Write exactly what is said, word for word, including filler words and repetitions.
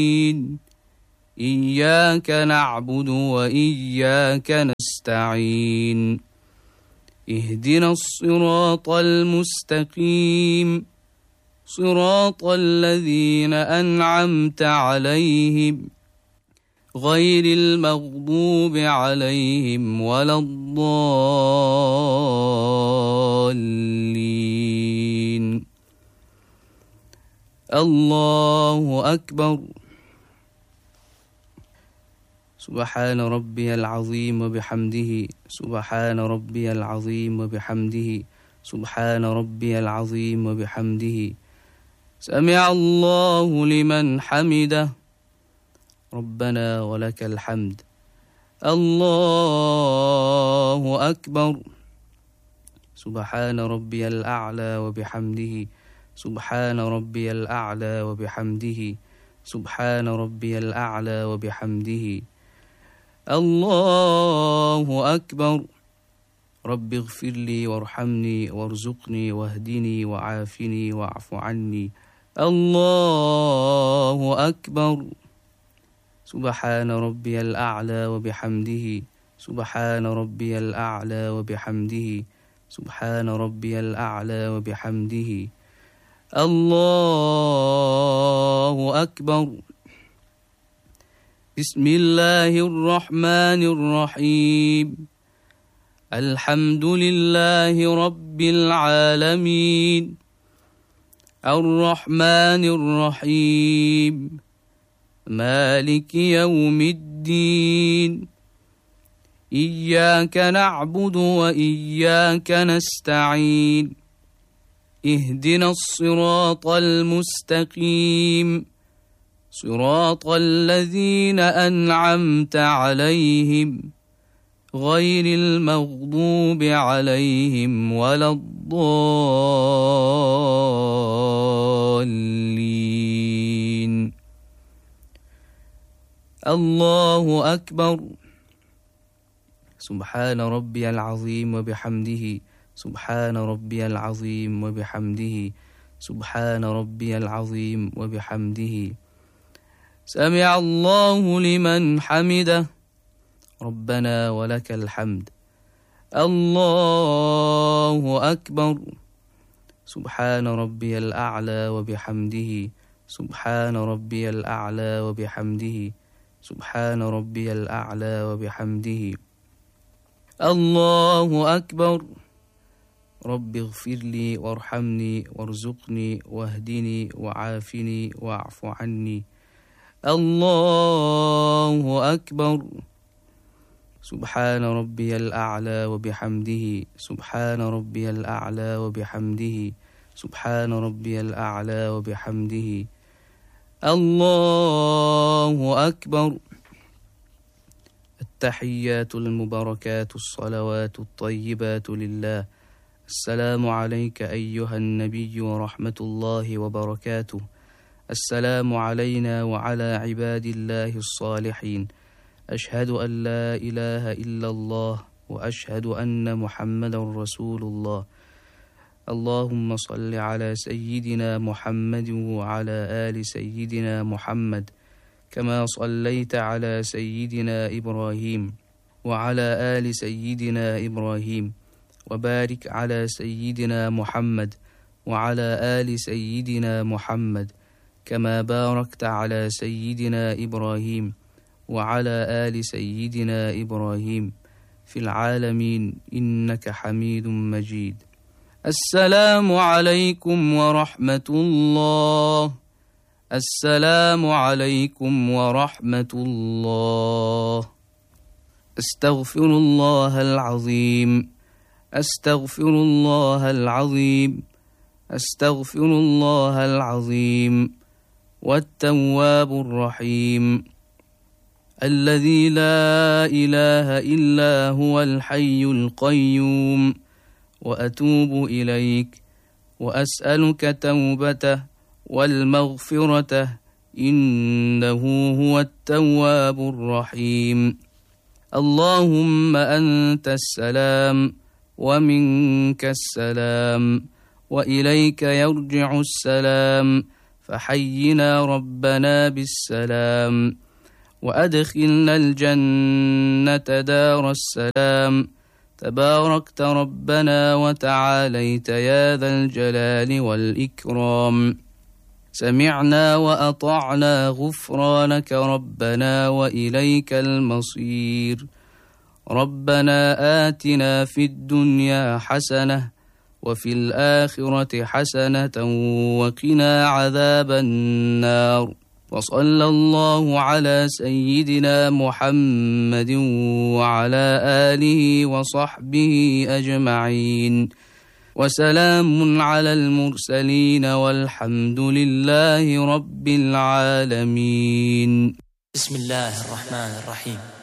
إياك نعبد وإياك نستعين اهدنا الصراط المستقيم صراط الذين أنعمت عليهم غير المغضوب عليهم ولا الضالين. الله أكبر. سبحان ربي العظيم وبحمده سبحان ربي العظيم وبحمده سبحان ربي العظيم وبحمده سمع الله لمن حمده ربنا ولك الحمد. الله أكبر. سبحان ربي الأعلى وبحمده سبحان ربي الأعلى وبحمده سبحان ربي الأعلى وبحمده. الله أكبر. رب اغفر لي وارحمني وارزقني واهدني وعافني واعف عني. الله أكبر. سبحان ربي الأعلى وبحمده سبحان ربي الأعلى وبحمده سبحان ربي الأعلى وبحمده. الله أكبر. بسم الله الرحمن الرحيم. الحمد لله رب العالمين الرحمن الرحيم مالك يوم الدين إياك نعبد وإياك نستعين اهدنا الصراط المستقيم صراط الذين أنعمت عليهم غير المغضوب عليهم ولا الضالين. الله أكبر. سبحان ربي العظيم وبحمده سبحان ربي العظيم وبحمده سبحان ربي العظيم وبحمده سمع الله لمن حمده ربنا ولك الحمد. الله أكبر. سبحان ربي الأعلى وبحمده سبحان ربي الأعلى وبحمده سبحان ربي الأعلى وبحمده. الله أكبر. رب اغفر لي وارحمني وارزقني واهدني وعافني واعف عني. الله أكبر. سبحان ربي الأعلى وبحمده سبحان ربي الأعلى وبحمده سبحان ربي الأعلى وبحمده. الله أكبر. التحيات المباركات الصلوات الطيبات لله. السلام عليك أيها النبي ورحمة الله وبركاته. السلام علينا وعلى عباد الله الصالحين. أشهد أن لا إله إلا الله وأشهد أن محمدا رسول الله. اللهم صل على سيدنا محمد وعلى آل سيدنا محمد كما صليت على سيدنا إبراهيم وعلى آل سيدنا إبراهيم وبارك على سيدنا محمد وعلى آل سيدنا محمد كما باركت على سيدنا إبراهيم وعلى آل سيدنا إبراهيم في العالمين إنك حميد مجيد. السلام عليكم ورحمة الله. السلام عليكم ورحمة الله. أستغفر الله العظيم أستغفر الله العظيم أستغفر الله العظيم والتواب الرحيم الذي لا إله إلا هو الحي القيوم وأتوب إليك وأسألك توبته والمغفرة إنه هو التواب الرحيم. اللهم أنت السلام ومنك السلام وإليك يرجع السلام فحينا ربنا بالسلام، وأدخلنا الجنة دار السلام. تباركت ربنا وتعاليت يا ذا الجلال والإكرام. سمعنا وأطعنا غفرانك ربنا وإليك المصير. ربنا آتنا في الدنيا حسنة وفي الآخرة حسنة وقنا عذاب النار. وصلى الله على سيدنا محمد وعلى آله وصحبه أجمعين، وسلام على المرسلين والحمد لله رب العالمين. بسم الله الرحمن الرحيم.